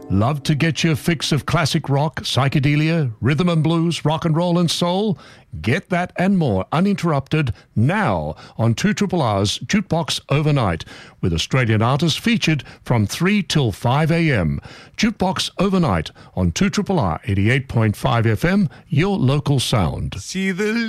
Love to get your fix of classic rock, psychedelia, rhythm and blues, rock and roll and soul? Get that and more uninterrupted now on 2RRR's Jukebox Overnight, with Australian artists featured from 3 till 5 a.m. Jukebox Overnight on 2RRR 88.5 FM, your local sound. See the